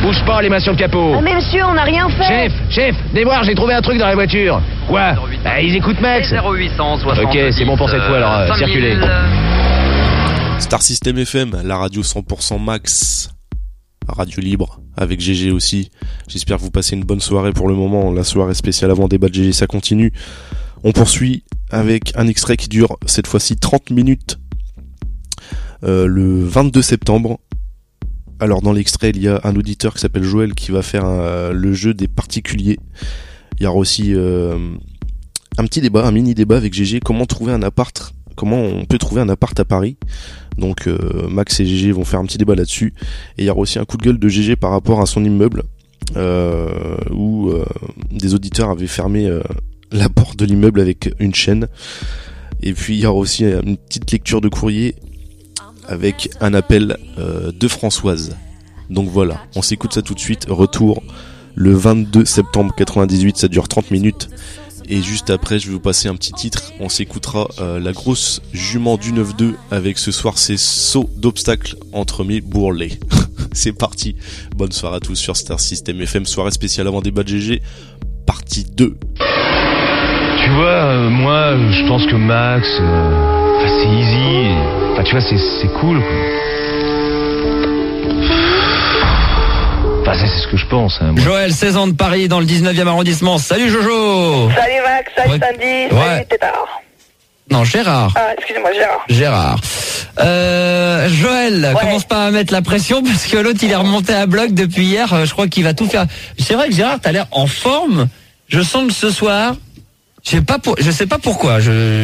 Bouge pas, les mains sur le capot. Ah mais monsieur, on n'a rien fait. Chef, venez voir, j'ai trouvé un truc dans la voiture. Quoi? Ils écoutent Max. 0800 60. Ok, c'est bon pour cette fois, alors circulez. Star System FM, la radio 100% Max. Radio libre, avec GG aussi. J'espère que vous passez une bonne soirée pour le moment. La soirée spéciale avant débat de GG, ça continue. On poursuit avec un extrait qui dure cette fois-ci 30 minutes. Le 22 septembre. Alors dans l'extrait, il y a un auditeur qui s'appelle Joël qui va faire le jeu des particuliers. Il y aura aussi un petit débat, un mini débat avec GG. Comment on peut trouver un appart à Paris. Donc Max et GG vont faire un petit débat là-dessus. Et il y aura aussi un coup de gueule de GG par rapport à son immeuble où des auditeurs avaient fermé la porte de l'immeuble avec une chaîne. Et puis il y aura aussi une petite lecture de courrier avec un appel de Françoise. Donc voilà, on s'écoute ça tout de suite. Retour le 22 septembre 98, ça dure 30 minutes. Et juste après, je vais vous passer un petit titre. On s'écoutera la grosse jument du 9-2 avec ce soir ces sauts d'obstacles entre mes bourrelets. C'est parti. Bonne soirée à tous sur Star System FM. Soirée spéciale avant débat de GG, partie 2. Tu vois, moi, je pense que Max, c'est easy. Enfin, tu vois, c'est cool, quoi. Enfin, c'est ce que je pense. Hein, moi. Joël, 16 ans de Paris, dans le 19e arrondissement. Salut Jojo. Salut Max, salut Sandy, salut Tétard. Non, Gérard. Ah, excusez-moi, Gérard. Joël, commence pas à mettre la pression parce que l'autre il est remonté à bloc depuis hier. Je crois qu'il va tout faire. C'est vrai que Gérard, t'as l'air en forme. Je sens que ce soir, je sais pas pourquoi,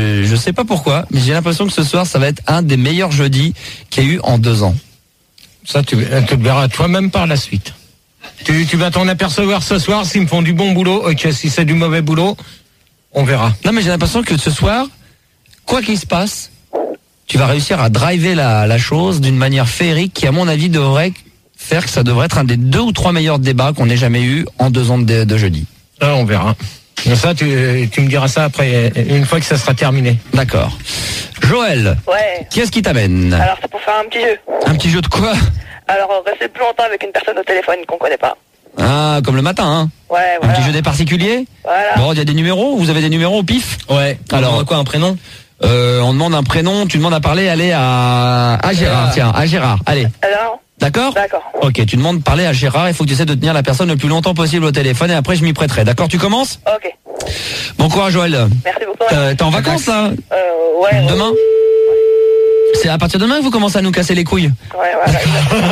mais j'ai l'impression que ce soir ça va être un des meilleurs jeudis qu'il y a eu en 2 ans. Ça, tu te verras toi-même par la suite. Tu vas t'en apercevoir ce soir s'ils me font du bon boulot. Ok, si c'est du mauvais boulot, on verra. Non, mais j'ai l'impression que ce soir, quoi qu'il se passe, tu vas réussir à driver la chose d'une manière féerique qui, à mon avis, devrait faire que ça devrait être un des 2 ou 3 meilleurs débats qu'on ait jamais eu en 2 ans de jeudi. Ah, on verra. Ça, tu me diras ça après, une fois que ça sera terminé. D'accord. Joël. Ouais. Qui est-ce qui t'amène? Alors, c'est pour faire un petit jeu. Un petit jeu de quoi? Alors, rester plus longtemps avec une personne au téléphone qu'on connaît pas. Ah, comme le matin, hein. Ouais, voilà. Un petit jeu des particuliers. Voilà. Bon, il y a des numéros. Vous avez des numéros au pif? Ouais. Alors, quoi, un prénom? On demande un prénom. Tu demandes à parler. Allez à Gérard. Tiens, à Gérard. Allez. Alors? D'accord? D'accord. Ok, tu demandes de parler à Gérard. Il faut que tu essaies de tenir la personne le plus longtemps possible au téléphone et après je m'y prêterai. D'accord? Tu commences? Ok. Bon courage, Joël. Merci beaucoup. T'es en vacances là? Ouais. Demain? C'est à partir de demain que vous commencez à nous casser les couilles. Ouais, voilà.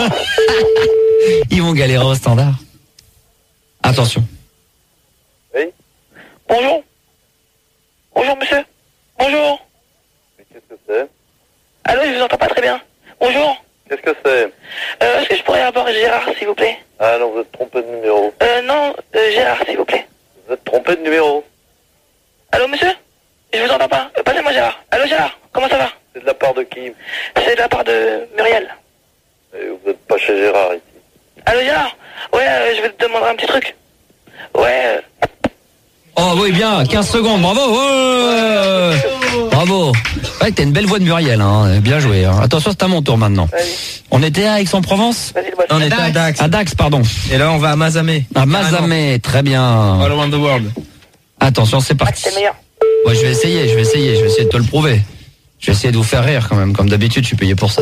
Ils vont galérer au standard. Attention. Oui. Bonjour. Bonjour, monsieur. Bonjour. Mais qu'est-ce que c'est? Allô, je vous entends pas très bien. Bonjour. Qu'est-ce que c'est? Est-ce que je pourrais avoir Gérard, s'il vous plaît? Ah non, vous êtes trompé de numéro. Non, Gérard, s'il vous plaît. Vous êtes trompé de numéro. Allô, monsieur? Je vous entends pas. Passez-moi Gérard. Allô, Gérard. Comment ça va? C'est de la part de qui? C'est de la part de Muriel. Et vous n'êtes pas chez Gérard ici. Allô, Gérard? Ouais, je vais te demander un petit truc. Ouais. Oh oui, bien, 15 secondes, bravo. Ouais. Bravo. Ouais, t'as une belle voix de Muriel, hein. Bien joué. Hein. Attention, c'est à mon tour maintenant. Vas-y. On était à Aix-en-Provence? Vas-y, le boss. On était à Dax. À Dax, pardon. Et là, on va à Mazamet. À Mazamet, très bien. All around the world. Attention, c'est parti. C'est meilleur. Ouais, je vais essayer de te le prouver. Je vais essayer de vous faire rire quand même, comme d'habitude, je suis payé pour ça.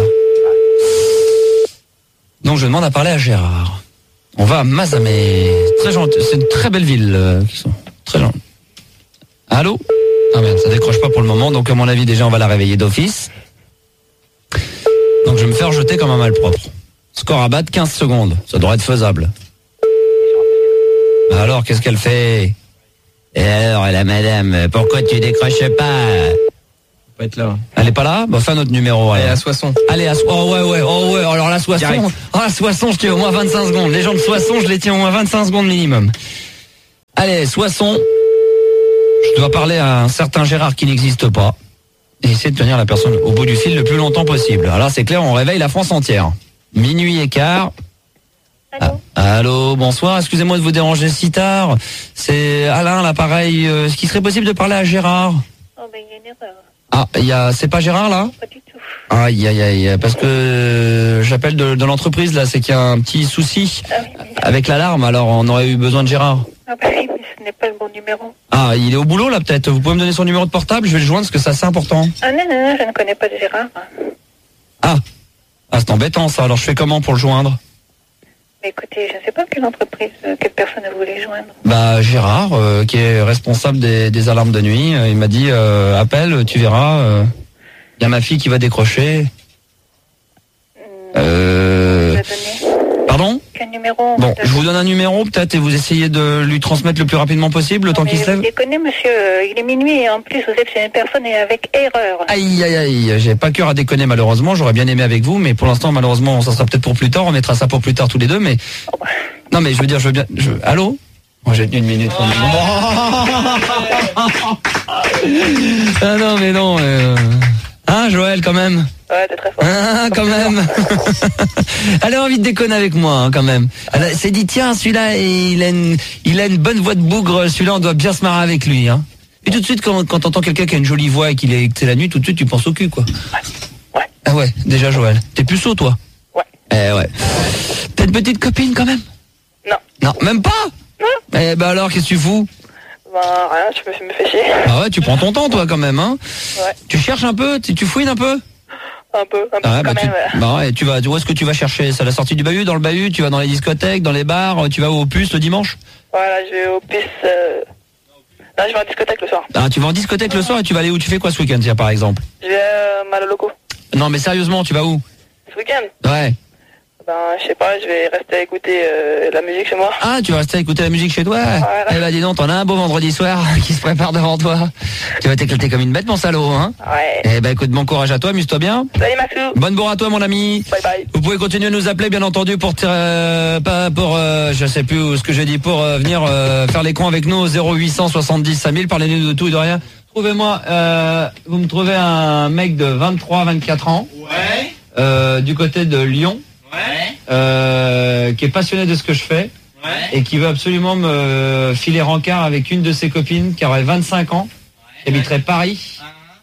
Donc je demande à parler à Gérard. On va à Mazamet. Très gentil, c'est une très belle ville. Qui sont très gentil. Allô? Ah merde, ça décroche pas pour le moment, donc à mon avis déjà on va la réveiller d'office. Donc je vais me faire jeter comme un malpropre. Score à battre, 15 secondes. Ça devrait être faisable. Alors, qu'est-ce qu'elle fait? Et alors, la madame, pourquoi tu décroches pas? Faut être là. Elle est pas là? Bah, fais un autre numéro. Allez, à Soissons. Allez, oh ouais, alors la Soissons. Direct. La Soissons, je tiens au moins 25 secondes. Les gens de Soissons, je les tiens au moins 25 secondes minimum. Allez, Soissons. Je dois parler à un certain Gérard qui n'existe pas. Et essayer de tenir la personne au bout du fil le plus longtemps possible. Alors là, c'est clair, on réveille la France entière. Minuit et quart. Allô? Allô, bonsoir, excusez-moi de vous déranger si tard. C'est Alain, l'appareil. Est-ce qu'il serait possible de parler à Gérard? Oh, ben, il y a une erreur. Ah, c'est pas Gérard là? Pas du tout. Aïe, aïe, aïe, parce que j'appelle de l'entreprise là, c'est qu'il y a un petit souci Ah oui, mais... avec l'alarme, alors on aurait eu besoin de Gérard. Ah bah oui, mais ce n'est pas le bon numéro. Ah, il est au boulot là peut-être, vous pouvez me donner son numéro de portable, je vais le joindre parce que c'est assez important. Ah non, je ne connais pas de Gérard. Ah, c'est embêtant ça, alors je fais comment pour le joindre? Mais écoutez, je ne sais pas quelle entreprise, quelle personne vous voulez joindre. Bah Gérard, qui est responsable des alarmes de nuit, il m'a dit appelle, tu verras, il y a ma fille qui va décrocher. Vous avez donné Pardon? quel numéro? Bon, je vous donne un numéro peut-être et vous essayez de lui transmettre le plus rapidement possible le temps qu'il se lève. Vous déconnez, monsieur, il est minuit et en plus vous êtes chez une personne et avec erreur. Aïe, aïe, aïe, j'ai pas cœur à déconner malheureusement, j'aurais bien aimé avec vous, mais pour l'instant malheureusement ça sera peut-être pour plus tard, on mettra ça pour plus tard tous les deux, mais... Oh bah. Non mais je veux dire, je veux bien... Allô? Moi j'ai tenu une minute. Ah non mais non... Hein Joël quand même? Ouais, t'es très fort. Ah, quand même. Elle a envie de déconner avec moi, hein, quand même. Elle s'est dit, tiens, celui-là, il a une bonne voix de bougre, celui-là, on doit bien se marrer avec lui, hein. Et tout de suite, quand t'entends quelqu'un qui a une jolie voix et que c'est la nuit, tout de suite, tu penses au cul, quoi. Ouais. Ah ouais, déjà, Joël. T'es puceau, toi? Ouais. Ouais. T'as une petite copine, quand même? Non. Non, même pas? Non. Eh ben alors, qu'est-ce que tu fous? Ben, rien, tu me fais chier. Ah ouais, tu prends ton temps, toi, quand même, hein. Ouais. Tu cherches un peu? Tu fouines un peu? Un peu Ah ouais, quand même. bah ouais, où est-ce que tu vas chercher? C'est à la sortie du bahut, dans le bahut? Tu vas dans les discothèques, dans les bars? Tu vas au puce le dimanche? Voilà, je vais au puce. Non, je vais en discothèque le soir. Ah, tu vas en discothèque le soir et tu vas aller où? Tu fais quoi ce week-end, tiens, par exemple? Je vais mal au loco. Non, mais sérieusement, tu vas où? Ce week-end? Ouais. Ben, je sais pas, je vais rester à écouter la musique chez moi. Ah, tu vas rester à écouter la musique chez toi? Voilà. Eh ben, dis donc, t'en as un beau vendredi soir qui se prépare devant toi. Tu vas t'éclater comme une bête, mon salaud, hein? Ouais. Eh ben, écoute, bon courage à toi, amuse-toi bien. Salut Maxou. Bonne bourre à toi, mon ami. Bye bye. Vous pouvez continuer à nous appeler, bien entendu, pour je sais plus ce que j'ai dit, pour venir faire les cons avec nous au 0800 70 5000. Parlez-nous de tout et de rien. Trouvez-moi, vous me trouvez un mec de 23-24 ans. Ouais. Du côté de Lyon. Ouais. Qui est passionné de ce que je fais. Ouais. Et qui veut absolument me filer rencard avec une de ses copines qui aurait 25 ans, qui habiterait Paris.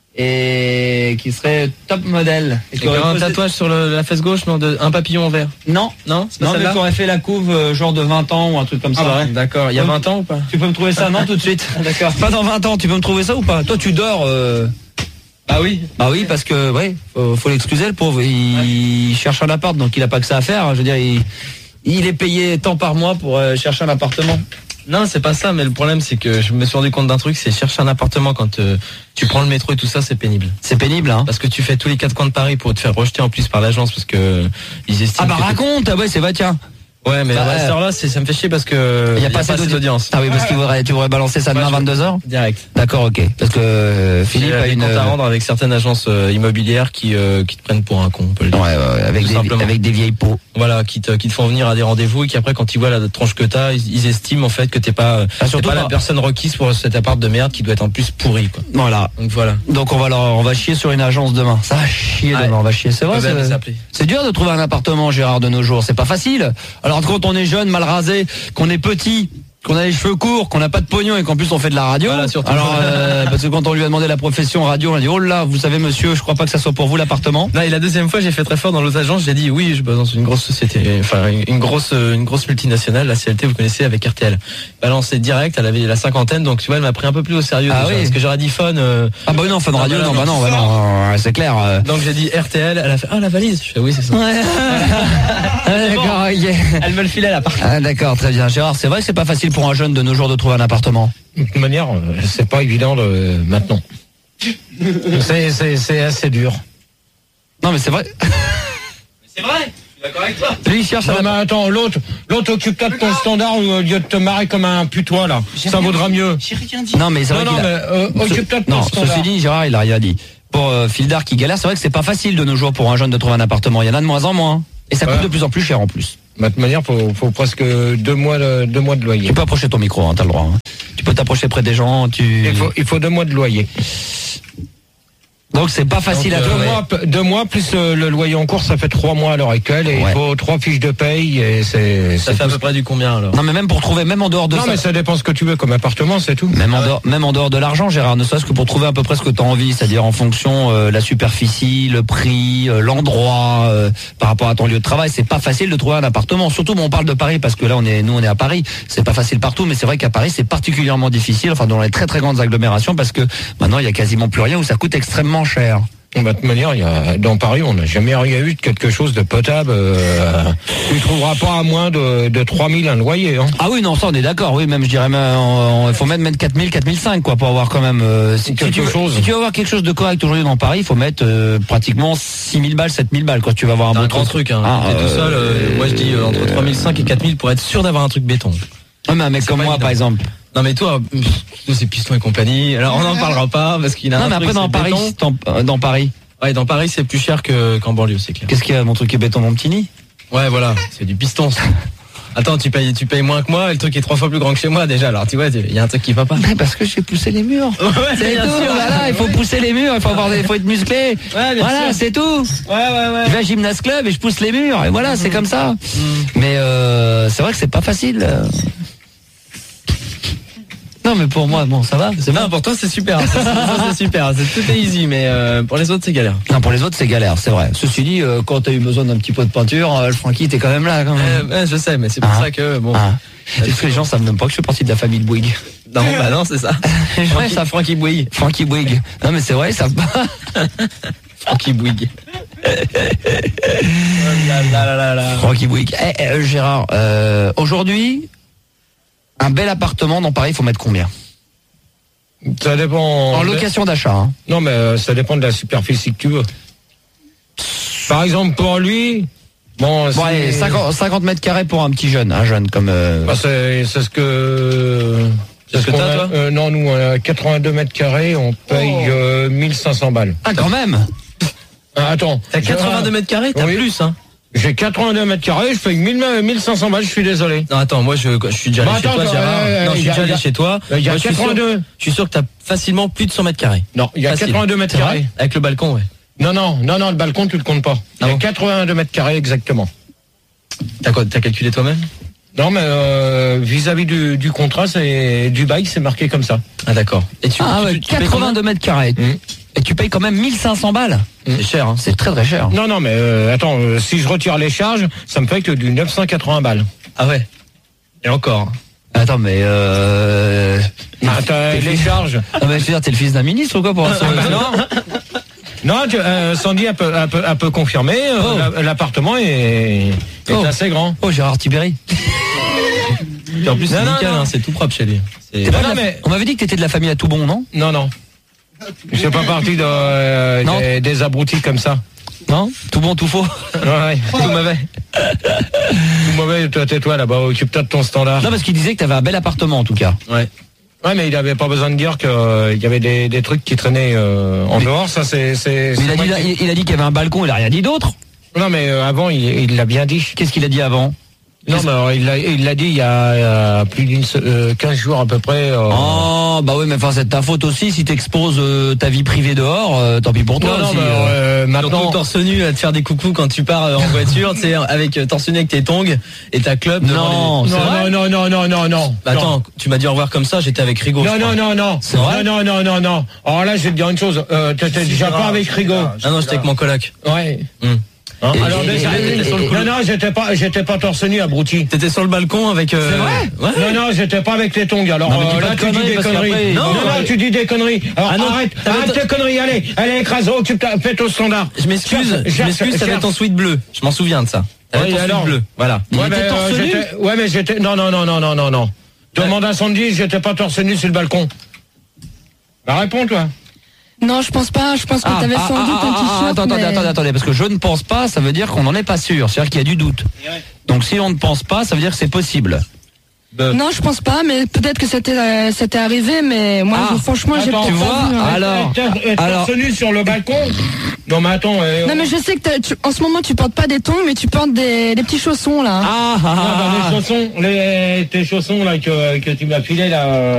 Et qui serait top modèle. Et qui aurait un tatouage sur la fesse gauche, non, un papillon en vert. Non, c'est pas non, mais celle-là. qui aurait fait la couve genre de 20 ans ou un truc comme ça. Bah ouais, d'accord. Il y a 20 ans ou pas? Tu peux me trouver ça? Non, tout de suite. D'accord. Pas dans 20 ans, tu peux me trouver ça ou pas? Toi, tu dors. Ah oui. Ah oui, parce que ouais, faut l'excuser, le pauvre. Il cherche un appart, donc il a pas que ça à faire. Je veux dire, il est payé tant par mois pour chercher un appartement. Non, c'est pas ça, mais le problème c'est que je me suis rendu compte d'un truc, c'est chercher un appartement quand tu prends le métro et tout ça, c'est pénible. C'est pénible, hein. Parce que tu fais tous les 4 coins de Paris pour te faire rejeter en plus par l'agence parce que ils estiment. Ah bah raconte, ah ouais, c'est vrai, tiens. Ouais, mais bah, à cette heure-là, ça me fait chier parce que il y a pas assez d'audience. Ah oui, parce tu voudrais balancer ça demain 22h. Direct. D'accord, ok. Parce que Philippe a une compte à rendre avec certaines agences immobilières qui te prennent pour un con, on peut le dire. Ouais, avec des vieilles peaux. Voilà, qui te font venir à des rendez-vous et qui après quand ils voient la tronche que t'as, ils estiment en fait que t'es pas la personne requise pour cet appart de merde qui doit être en plus pourri, quoi. Voilà. Donc voilà. Donc on va chier sur une agence demain. Ça va chier demain, on va chier. C'est vrai. C'est dur de trouver un appartement, Gérard, de nos jours. C'est pas facile. Alors quand on est jeune, mal rasé, qu'on est petit, qu'on a les cheveux courts, qu'on n'a pas de pognon et qu'en plus on fait de la radio. Voilà, surtout. Alors parce que quand on lui a demandé la profession radio, on a dit oh là, vous savez monsieur, je crois pas que ça soit pour vous l'appartement. Là, et la deuxième fois, j'ai fait très fort dans l'autre agence, j'ai dit oui, je bosse dans une grosse société, enfin une grosse multinationale, la CLT, vous connaissez, avec RTL. Balancé direct, elle avait la cinquantaine, donc tu vois, elle m'a pris un peu plus au sérieux. Ah déjà, oui. parce que j'aurais dit Fun. Ah bah non, Fun Radio, non, c'est clair. Donc j'ai dit RTL, elle a fait la valise. Je fais oui, c'est ça. Ouais. D'accord, ok. Elle me le filait à l'appart. Ah, d'accord, très bien. Gérard, c'est vrai que c'est pas facile pour un jeune de nos jours de trouver un appartement. De toute manière, c'est pas évident maintenant. C'est assez dur. Non mais c'est vrai. C'est vrai. Je suis d'accord avec toi. Lui il cherche non, mais attends, l'autre occupe-toi de ton standard au lieu de te marrer comme un putois là. Ça vaudra mieux. J'ai rien dit. Non mais c'est vrai qu'il mais occupe-toi de ton standard. Ceci dit, Gérard, il a rien dit. Pour Fildar qui galère, c'est vrai que c'est pas facile de nos jours pour un jeune de trouver un appartement. Il y en a de moins en moins. Et ça coûte de plus en plus cher en plus. De toute manière, faut presque 2 mois de loyer. Tu peux approcher ton micro, hein, t'as le droit. Hein. Tu peux t'approcher près des gens. Il faut 2 mois de loyer. Donc c'est pas facile à trouver. 2 mois plus le loyer en cours, ça fait 3 mois à l'heure actuelle et il faut 3 fiches de paye et Ça fait à peu près du combien alors? Non mais même pour trouver, même en dehors de non, ça. mais ça dépend ce que tu veux comme appartement, c'est tout. Même en dehors de l'argent, Gérard, ne serait-ce que pour trouver à peu près ce que tu as envie, c'est-à-dire en fonction la superficie, le prix, l'endroit, par rapport à ton lieu de travail, c'est pas facile de trouver un appartement. Surtout, bon, on parle de Paris parce que là, on est à Paris. C'est pas facile partout, mais c'est vrai qu'à Paris, c'est particulièrement difficile. Enfin, dans les très très grandes agglomérations, parce que maintenant, il y a quasiment plus rien où ça coûte extrêmement cher. De toute manière, dans Paris, on n'a jamais rien eu de quelque chose de potable. Tu ne trouveras pas à moins de 3 000 un loyer. Hein. Ah oui, non, ça on est d'accord. Oui, même je dirais, il faut même mettre 4 000, 4 500 quoi pour avoir quand même. Si tu veux avoir quelque chose de correct aujourd'hui dans Paris, il faut mettre pratiquement 6 000 balles, 7 000 balles quand tu vas avoir un bon grand truc. Hein. T'es tout seul. Moi, je dis entre 3 500 et 4 000 pour être sûr d'avoir un truc béton. Ah, mais un mec comme moi, par exemple. Non mais toi, c'est piston et compagnie. Alors on n'en parlera pas parce qu'il a. Non mais après dans Paris, dans Paris. Ouais, dans Paris c'est plus cher qu'en banlieue, c'est clair. Qu'est-ce qu'il y a, mon truc est béton, mon petit nid? Ouais, voilà, c'est du piston. Attends, tu payes moins que moi et le truc est 3 fois plus grand que chez moi déjà. Alors tu vois, il y a un truc qui va pas. Mais parce que j'ai poussé les murs. Ouais, c'est tout. sûr, voilà, il faut pousser les murs, il faut être musclé. Ouais, voilà, c'est tout. Ouais. Je vais à Gymnase Club et je pousse les murs et voilà, c'est comme ça. Mais c'est vrai que c'est pas facile. Non mais pour moi, bon, ça va. Non, pour toi c'est super. Ça, c'est super. Tout est easy, mais pour les autres c'est galère. Non, pour les autres c'est galère, c'est vrai. Ceci dit, quand t'as eu besoin d'un petit pot de peinture, le Francky t'es quand même là. Quand même. Je sais, mais c'est pour ça que bon. Est-ce que les gens savent même pas que je fais partie de la famille de Bouygues? Non, bah non, c'est ça. Francky Bouygues. Francky Bouygues. Non mais c'est vrai, ils savent pas. Francky Bouygues. Francky Bouygues. Gérard, aujourd'hui, un bel appartement dans Paris, il faut mettre combien? Ça dépend. En location d'achat. Hein. Non, mais ça dépend de la superficie que tu veux. Par exemple, pour lui, bon, ouais, 50 mètres carrés pour un petit jeune, un jeune comme. Bah c'est ce que. C'est ce que t'as, toi non, nous, on a 82 mètres carrés, on paye 1500 balles. Ah, quand même. Attends. T'as 82 mètres carrés, t'as plus, hein. J'ai 82 mètres carrés, je paye 1500 balles, je suis désolé. Non, attends, moi je suis déjà allé chez toi, Gérard. Non, je suis déjà allé chez toi. Il y a 82. Je suis sûr que t'as facilement plus de 100 mètres carrés. Non, il y a 82 mètres carrés. Avec le balcon, ouais. Non, le balcon, tu le comptes pas. Il y a 82 mètres carrés exactement. T'as calculé toi-même? Non, mais vis-à-vis du contrat, du bail, c'est marqué comme ça. Ah, d'accord. Et tu 82 mètres carrés. Et tu payes quand même 1500 balles. C'est cher, hein. C'est très très cher. Non, mais attends, si je retire les charges, ça me fait que du 980 balles. Ah ouais. Et encore. Attends, mais les charges. Non, mais je veux dire, t'es le fils d'un ministre ou quoi pour Non, Sandy a peu confirmé. L'appartement est assez grand. Oh, Gérard Tibéry. Et en plus, c'est nickel, hein, c'est tout propre chez lui. On m'avait dit que t'étais de la famille à Toubon, non? Non. Je fais pas partie des abrutis comme ça. Non? Tout bon, tout faux. Ouais. Tout mauvais. Tout mauvais, toi, tais-toi là-bas, occupe-toi de ton standard. Non, parce qu'il disait que t'avais un bel appartement en tout cas. Ouais. Ouais, mais il avait pas besoin de dire qu'il y avait des trucs qui traînaient en dehors, ça c'est. Il a dit qu'il y avait un balcon, il a rien dit d'autre. Non, mais avant, il l'a bien dit. Qu'est-ce qu'il a dit avant? Non, mais alors, il l'a dit il y a plus d'une 15 jours à peu près. Oh, bah oui, mais enfin c'est ta faute aussi si t'exposes ta vie privée dehors, tant pis pour toi. Non, aussi, maintenant surtout torse nu à te faire des coucous quand tu pars en voiture, tu sais, avec torse nu avec tes tongs et ta club. Non. Bah, attends, tu m'as dit au revoir comme ça, j'étais avec Rigaud. Non. C'est vrai? Non. Alors là, je vais te dire une chose. T'étais déjà pas avec Rigaud. Ah non, j'étais avec mon coloc. Ouais. Alors déjà, j'étais pas torse nu, abruti. T'étais sur le balcon avec. C'est vrai? Ouais. Non, j'étais pas avec les tongs. Alors là, tu dis des conneries. Non, tu dis des conneries. Alors arrête tes conneries. Allez, écrase. Fais ton standard. Je m'excuse. T'avais ton sweat bleu. Je m'en souviens de ça. T'avais ton sweat bleu. Voilà. Ouais, mais j'étais. Non. Demande à Sandy, j'étais pas torse nu sur le balcon. Bah réponds toi. Non, je pense pas. Je pense que t'avais sans doute un t-shirt. Attendez, parce que je ne pense pas, ça veut dire qu'on n'en est pas sûr. C'est-à-dire qu'il y a du doute. Donc si on ne pense pas, ça veut dire que c'est possible. Non, je pense pas, mais peut-être que c'était arrivé, mais moi, franchement, j'ai pas tu vois, vu, hein. Alors, torse nu sur le balcon. Non, mais attends. Non, mais je sais que en ce moment, tu portes pas des tongs, mais tu portes des petits chaussons là. Les chaussons, tes chaussons là que tu m'as filé là.